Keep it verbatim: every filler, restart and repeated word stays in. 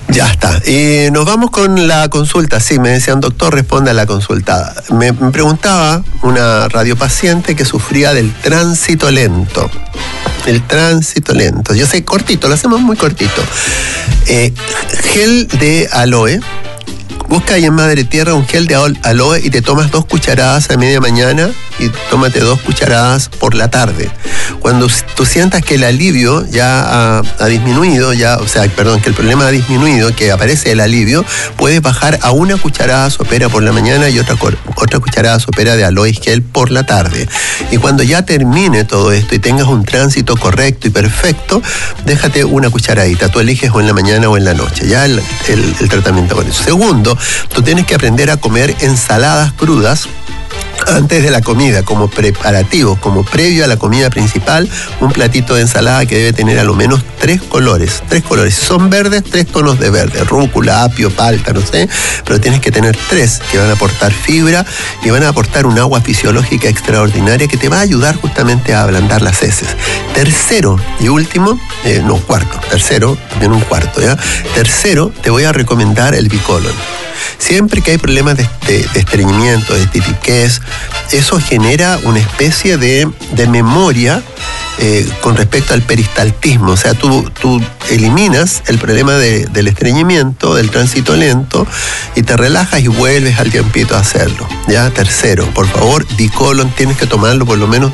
Ya está. Y nos vamos con la consulta. Sí, me decían, doctor, responda a la consulta. Me, me preguntaba una radiopaciente que sufría del tránsito lento. El tránsito lento. Yo sé, cortito, lo hacemos muy cortito. Eh, gel de aloe. Busca ahí en Madre Tierra un gel de aloe y te tomas dos cucharadas a media mañana y tómate dos cucharadas por la tarde. Cuando tú sientas que el alivio ya ha, ha disminuido, ya, o sea, perdón, que el problema ha disminuido, que aparece el alivio, puedes bajar a una cucharada sopera por la mañana y otra, otra cucharada sopera de aloe gel por la tarde. Y cuando ya termine todo esto y tengas un tránsito correcto y perfecto, déjate una cucharadita. Tú eliges o en la mañana o en la noche, ya el, el, el tratamiento con eso. Segundo, tú tienes que aprender a comer ensaladas crudas antes de la comida, como preparativo, como previo a la comida principal, un platito de ensalada que debe tener a lo menos tres colores, tres colores. Si son verdes, tres tonos de verde, rúcula, apio, palta, no sé, pero tienes que tener tres que van a aportar fibra y van a aportar un agua fisiológica extraordinaria que te va a ayudar justamente a ablandar las heces. Tercero y último, eh, no, cuarto, tercero, también un cuarto, ¿ya? Tercero, te voy a recomendar el Bicolon. Siempre que hay problemas de, de, de estreñimiento, de titiquez, eso genera una especie de, de memoria eh, con respecto al peristaltismo. O sea, tú, tú eliminas el problema de, del estreñimiento, del tránsito lento, y te relajas y vuelves al tiempito a hacerlo. ¿Ya? Tercero, por favor, Bicolon, tienes que tomarlo por lo menos